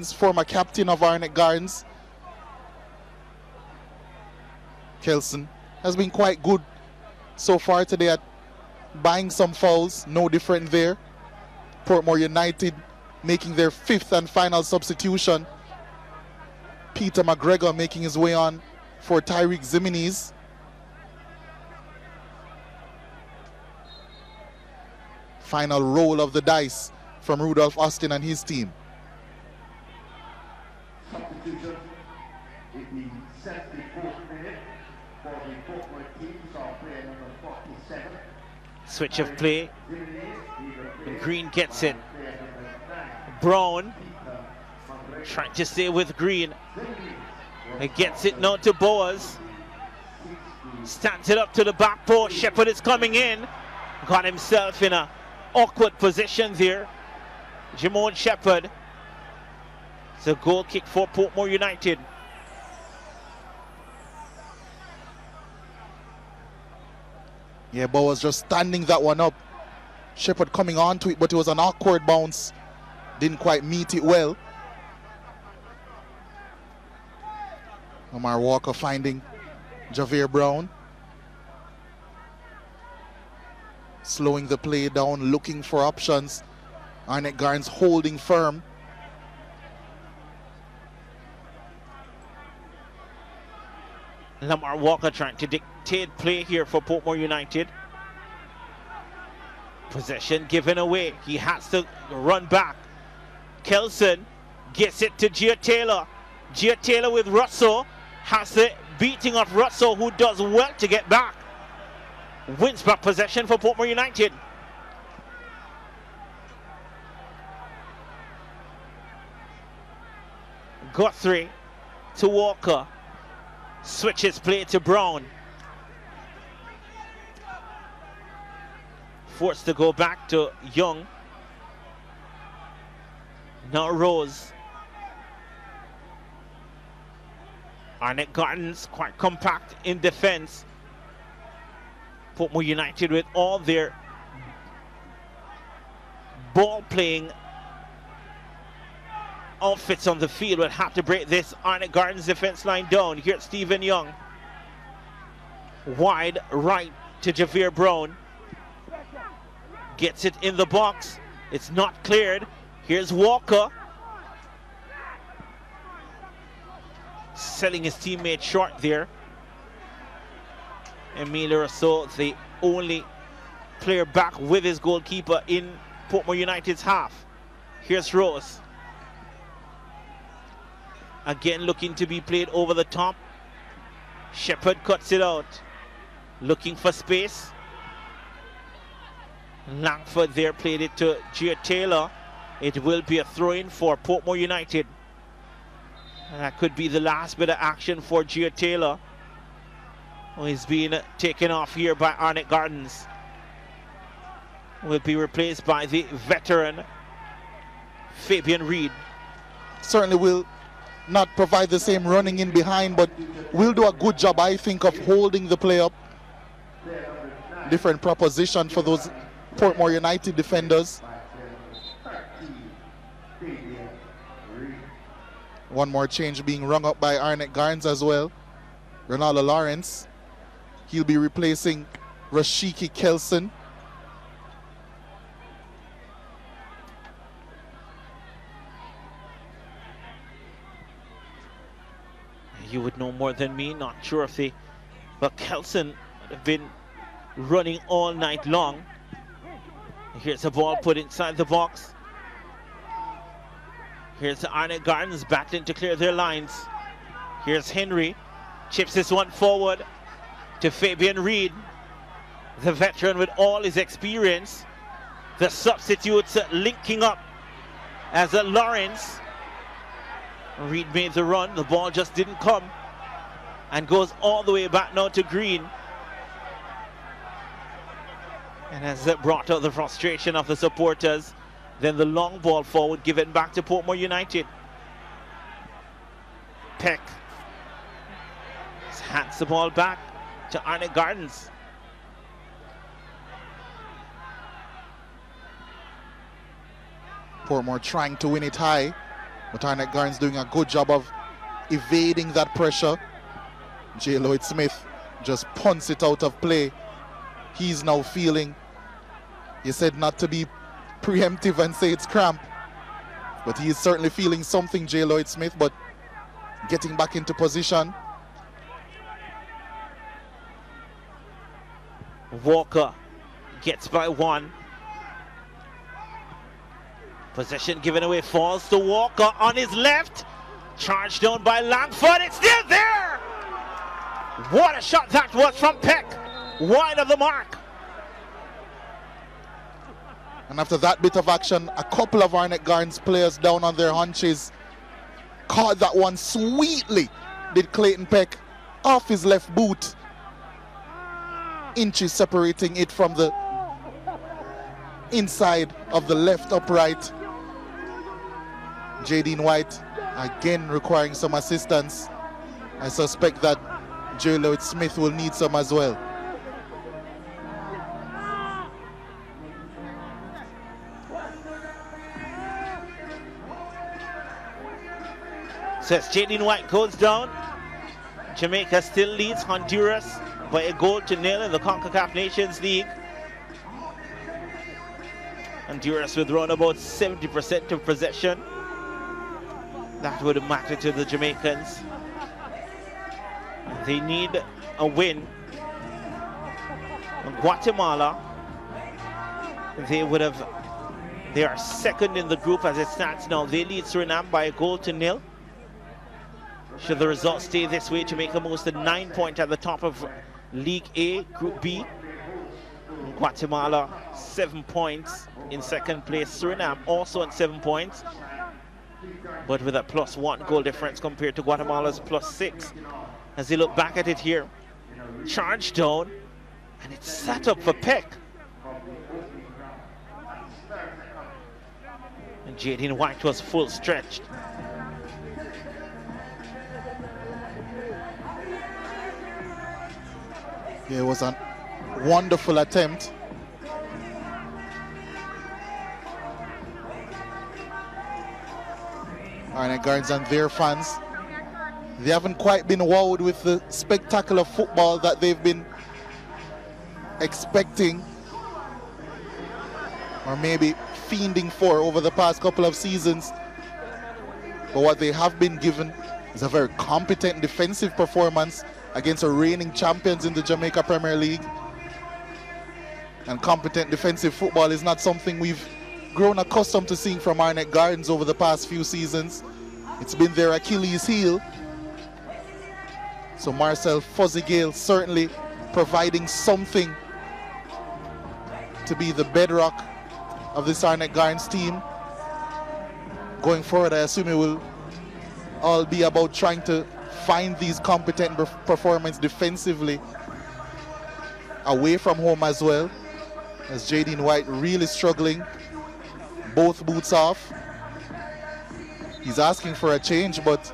Gardens, former captain of Arnett Gardens. Kelson has been quite good so far today at buying some fouls, no different there. Portmore United making their 5th and final substitution. Peter McGregor making his way on for Tyreek Zimines. Final roll of the dice from Rudolph Austin and his team. Substitution in the 74th minute for the Portmore team, so player number 47. Switch of play. And Green gets it. Brown trying to stay with Green. He gets it now to Boas. Stands it up to the back post. Shepherd is coming in. Got himself in a awkward position there. Jamon Shepherd. It's a goal kick for Portmore United. Yeah, Boas just standing that one up. Shepherd coming on to it, but it was an awkward bounce. Didn't quite meet it well. Omar Walker finding Javier Brown. Slowing the play down, looking for options. Arnett Gardens holding firm. Lamar Walker trying to dictate play here for Portmore United. Possession given away. He has to run back. Kelson gets it to Gia Taylor. Gia Taylor with Russell. Has the beating of Russell, who does well to get back. Wins back possession for Portmore United. Guthrie to Walker. Switches play to Brown. Forced to go back to Young. Now Rose. Arnett Gardens quite compact in defense. Portmore United with all their ball playing outfits on the field will have to break this Arnett Gardens defense line down. Here's Stephen Young. Wide right to Javier Brown. Gets it in the box. It's not cleared. Here's Walker. Selling his teammate short there. Emilio Rousseau, the only player back with his goalkeeper in Portmore United's half. Here's Rose. Again looking to be played over the top. Shepherd cuts it out. Looking for space. Langford there played it to Gia Taylor. It will be a throw-in for Portmore United. And that could be the last bit of action for Gia Taylor, who is being taken off here by Arnett Gardens. Will be replaced by the veteran Fabian Reed. Certainly will not provide the same running in behind, but will do a good job, I think, of holding the play up. Different proposition for those Portmore United defenders. One more change being rung up by Arnett Gardens as well. Ronaldo Lawrence. He'll be replacing Rashiki Kelson. You would know more than me, not sure if they, but Kelson have been running all night long. Here's a ball put inside the box. Here's the Arnett Gardens battling to clear their lines. Here's Henry. Chips this one forward to Fabian Reed, the veteran with all his experience. The substitutes linking up as a Lawrence. Reed made the run. The ball just didn't come. And goes all the way back now to Green. And has brought out the frustration of the supporters. Then the long ball forward given back to Portmore United. Peck hands the ball back to Arnett Gardens. Portmore trying to win it high. But Arnett Gardens doing a good job of evading that pressure. J. Lloyd Smith just punts it out of play. He's now feeling, you said not to be preemptive and say it's cramp, but he is certainly feeling something, J. Lloyd Smith, but getting back into position. Walker gets by 1. Possession given away, falls to Walker on his left. Charged down by Langford, it's still there! What a shot that was from Peck, wide of the mark. And after that bit of action, a couple of Arnett Gardens players down on their hunches caught that one sweetly, did Clayton Peck, off his left boot. Inches separating it from the inside of the left upright. Jadine White again requiring some assistance. I suspect that J. Lloyd Smith will need some as well. So as Jadine White goes down, Jamaica still leads Honduras by a 1-0 in the CONCACAF Nations League. Honduras with around about 70% of possession. That would matter to the Jamaicans. They need a win. Guatemala, they are second in the group as it stands now. They lead Suriname by a 0-0. Should the results stay this way, Jamaica moves to 9 points at the top of League A, Group B. Guatemala 7 points in second place. Suriname also at 7 points, but with a +1 goal difference compared to Guatemala's +6. As they look back at it here, charged down, and it's set up for Peck. And Jadine White was full stretched. Yeah, it was a wonderful attempt. Arnett Gardens and their fans, they haven't quite been wowed with the spectacular football that they've been expecting or maybe fiending for over the past couple of seasons. But what they have been given is a very competent defensive performance against the reigning champions in the Jamaica Premier League. And competent defensive football is not something we've grown accustomed to seeing from Arnett Gardens over the past few seasons. It's been their Achilles heel. So Marcel Fuzzy-Gale certainly providing something to be the bedrock of this Arnett Gardens team. Going forward, I assume it will all be about trying to find these competent performances defensively away from home as well, as Jadine White really struggling, both boots off. He's asking for a change, but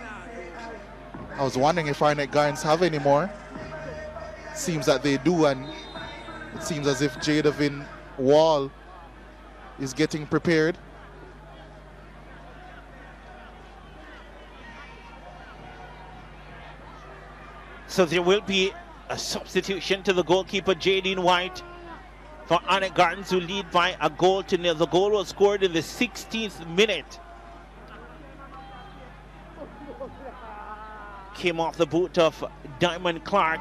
I was wondering if Arnett Gardens have any more. Seems that they do, and it seems as if Jadavin Wall is getting prepared. So there will be a substitution to the goalkeeper, Jadine White, for Arnett Gardens, who lead by a 0-0. The goal was scored in the 16th minute. Came off the boot of Diamond Clark,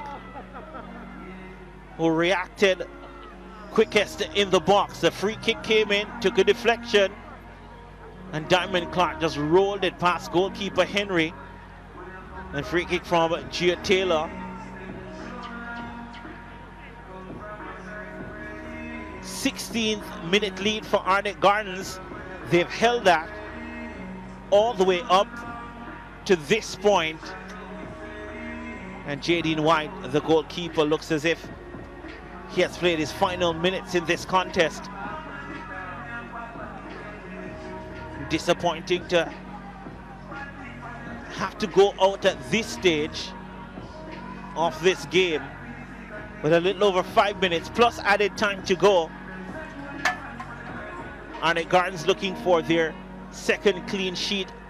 who reacted quickest in the box. The free kick came in, took a deflection, and Diamond Clark just rolled it past goalkeeper Henry. And free kick from Gia Taylor. 16th minute lead for Arnett Gardens. They've held that all the way up to this point. And Jadine White, the goalkeeper, looks as if he has played his final minutes in this contest. Disappointing to have to go out at this stage of this game with a little over 5 minutes plus added time to go. Arnett Gardens looking for their second clean sheet